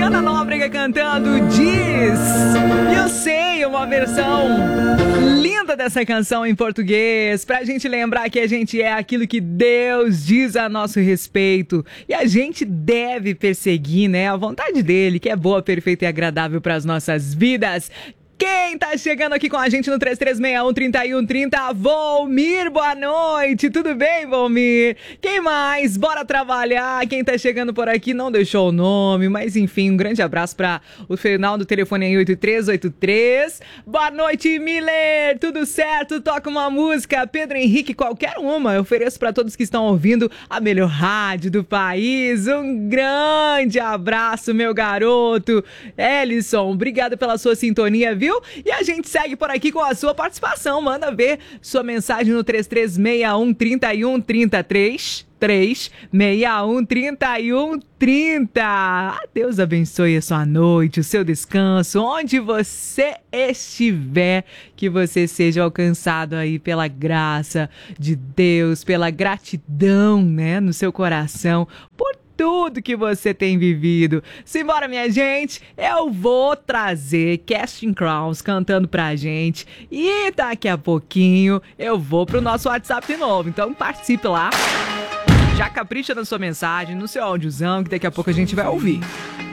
Ana Nóbrega cantando Diz. Eu sei, uma versão linda dessa canção em português, pra gente lembrar que a gente é aquilo que Deus diz a nosso respeito. E a gente deve perseguir, né, a vontade dele, que é boa, perfeita e agradável para as nossas vidas. Quem tá chegando aqui com a gente no 3361-3130? Volmir, boa noite. Tudo bem, Volmir? Quem mais? Bora trabalhar. Quem tá chegando por aqui não deixou o nome, mas enfim, um grande abraço para o final do telefone aí, 8383. Boa noite, Miller. Tudo certo? Toca uma música. Pedro Henrique, qualquer uma. Eu ofereço para todos que estão ouvindo a melhor rádio do país. Um grande abraço, meu garoto. Ellison, obrigado pela sua sintonia, viu? E a gente segue por aqui com a sua participação. Manda ver sua mensagem no 3361-3133. 361-3130. Deus abençoe a sua noite, o seu descanso, onde você estiver, que você seja alcançado aí pela graça de Deus, pela gratidão, né, no seu coração, por tudo que você tem vivido. Simbora, minha gente, eu vou trazer Casting Crowns cantando pra gente e daqui a pouquinho eu vou pro nosso WhatsApp de novo, então participe lá. Já capricha na sua mensagem, no seu áudiozão, que daqui a pouco a gente vai ouvir.